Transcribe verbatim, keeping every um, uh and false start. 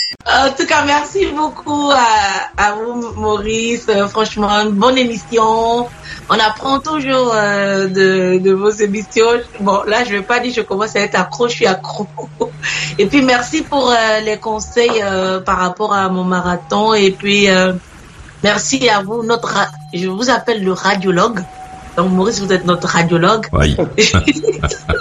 En tout cas, merci beaucoup à, à vous, Maurice. Euh, franchement, une bonne émission. On apprend toujours euh, de, de vos émissions. Bon, là, je vais pas dire que je commence à être accro, je suis accro. Et puis, merci pour euh, les conseils euh, par rapport à mon marathon. Et puis, euh, merci à vous. Notre, je vous appelle le radiologue. Donc, Maurice, vous êtes notre radiologue. Oui.